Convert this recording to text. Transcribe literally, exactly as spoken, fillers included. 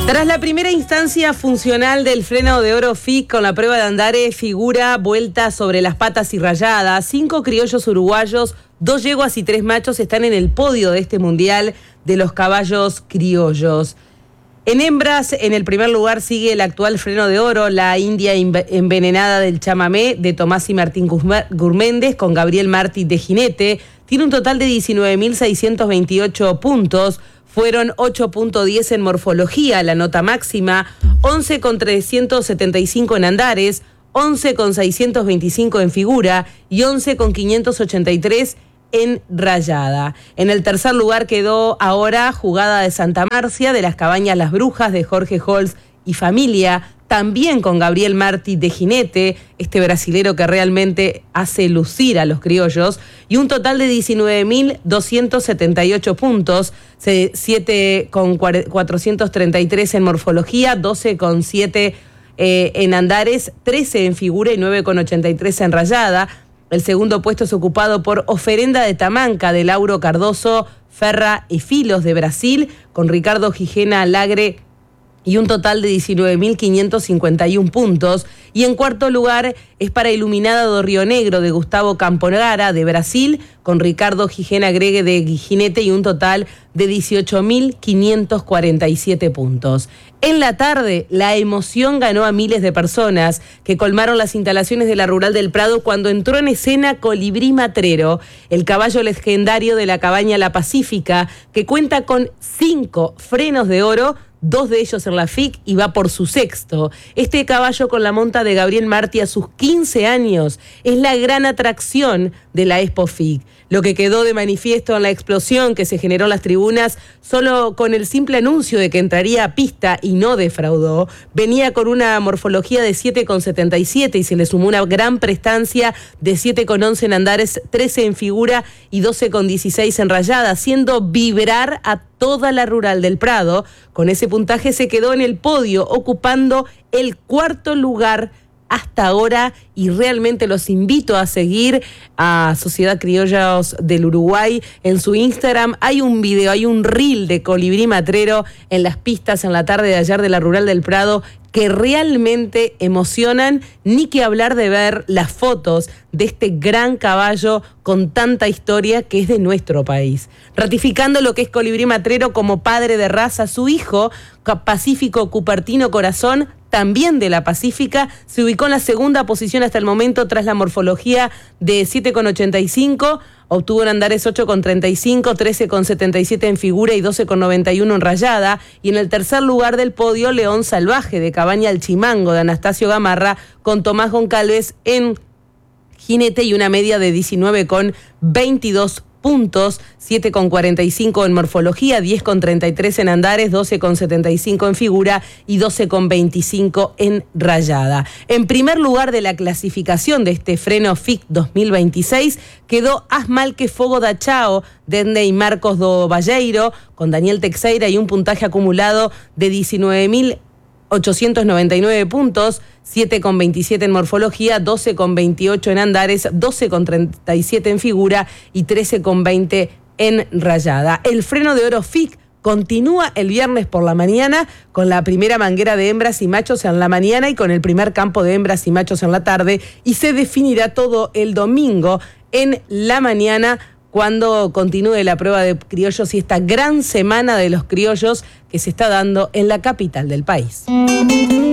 Tras la primera instancia funcional del freno de oro F I C con la prueba de Andares, figura vuelta sobre las patas y rayadas. Cinco criollos uruguayos, dos yeguas y tres machos están en el podio de este mundial de los caballos criollos. En hembras, en el primer lugar sigue el actual freno de oro, la India envenenada del chamamé de Tomás y Martín Gurméndez con Gabriel Martí de jinete. Tiene un total de diecinueve mil seiscientos veintiocho puntos. Fueron ocho punto diez en morfología, la nota máxima, once con trescientos setenta y cinco en andares, once con seiscientos veinticinco en figura y once con quinientos ochenta y tres en rayada. En el tercer lugar quedó ahora Jugada de Santa Marcia de las Cabañas Las Brujas de Jorge Holz y familia, también con Gabriel Martí de jinete, este brasilero que realmente hace lucir a los criollos, y un total de diecinueve mil doscientos setenta y ocho puntos, siete con cuatrocientos treinta y tres en morfología, doce con siete eh, en andares, trece en figura y nueve con ochenta y tres en rayada. El segundo puesto es ocupado por Oferenda de Tamanca de Lauro Cardoso, Ferra y Filos de Brasil, con Ricardo Gijena Lagre y un total de diecinueve mil quinientos cincuenta y un puntos. Y en cuarto lugar es para Iluminada do Río Negro de Gustavo Camponara de Brasil, con Ricardo Gijena Gregue de jinete y un total de dieciocho mil quinientos cuarenta y siete puntos. En la tarde, la emoción ganó a miles de personas que colmaron las instalaciones de la Rural del Prado cuando entró en escena Colibrí Matrero, el caballo legendario de la cabaña La Pacífica, que cuenta con cinco frenos de oro, dos de ellos en la F I C y va por su sexto. Este caballo con la monta de Gabriel Martí a sus quince años es la gran atracción de la Expo F I C. Lo que quedó de manifiesto en la explosión que se generó en las tribunas, solo con el simple anuncio de que entraría a pista y no defraudó, venía con una morfología de siete con setenta y siete y se le sumó una gran prestancia de siete con once en andares, trece en figura y doce con dieciséis en rayada, haciendo vibrar a toda la Rural del Prado. Con ese puntaje se quedó en el podio, ocupando el cuarto lugar hasta ahora, y realmente los invito a seguir a Sociedad Criollos del Uruguay en su Instagram. Hay un video, hay un reel de Colibrí Matrero en las pistas en la tarde de ayer de la Rural del Prado que realmente emocionan, ni que hablar de ver las fotos de este gran caballo con tanta historia que es de nuestro país. Ratificando lo que es Colibrí Matrero como padre de raza, su hijo, Pacífico Cupertino Corazón, también de la Pacífica, se ubicó en la segunda posición hasta el momento tras la morfología de siete con ochenta y cinco, obtuvo en andares ocho con treinta y cinco, trece con setenta y siete en figura y doce con noventa y uno en rayada. Y en el tercer lugar del podio, León Salvaje de Cabaña El Chimango de Anastasio Gamarra con Tomás Goncalves en jinete y una media de diecinueve con veintidós puntos, siete con cuarenta y cinco en morfología, diez con treinta y tres en andares, doce con setenta y cinco en figura y doce con veinticinco en rayada. En primer lugar de la clasificación de este freno F I C dos mil veintiséis quedó Asmalque Fogo da Chao de Ney Marcos do Valleiro con Daniel Teixeira y un puntaje acumulado de diecinueve mil ochocientos noventa y nueve puntos, siete con veintisiete en morfología, doce con veintiocho en andares, doce con treinta y siete en figura y trece con veinte en rayada. El freno de oro F I C continúa el viernes por la mañana con la primera manguera de hembras y machos en la mañana y con el primer campo de hembras y machos en la tarde, y se definirá todo el domingo en la mañana cuando continúe la prueba de criollos y esta gran semana de los criollos que se está dando en la capital del país.